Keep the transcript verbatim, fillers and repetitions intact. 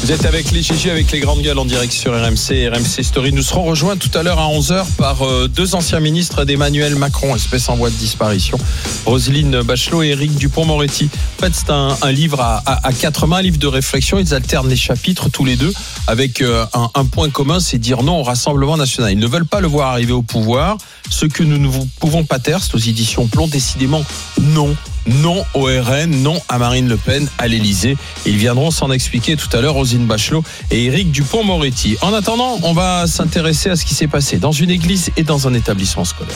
Vous êtes avec les G G, avec les grandes gueules en direct sur R M C, R M C Story. Nous serons rejoints tout à l'heure à onze heures par euh, deux anciens ministres d'Emmanuel Macron, espèce en voie de disparition, Roselyne Bachelot et Éric Dupond-Moretti. En fait, c'est un, un livre à, à, à quatre mains, un livre de réflexion. Ils alternent les chapitres tous les deux avec euh, un, un point commun, c'est dire non au Rassemblement national. Ils ne veulent pas le voir arriver au pouvoir. Ce que nous ne pouvons pas taire, c'est aux éditions Plomb, décidément non. Non au R N, non à Marine Le Pen, à l'Elysée. Ils viendront s'en expliquer tout à l'heure, Roselyne Bachelot et Éric Dupond-Moretti. En attendant, on va s'intéresser à ce qui s'est passé dans une église et dans un établissement scolaire.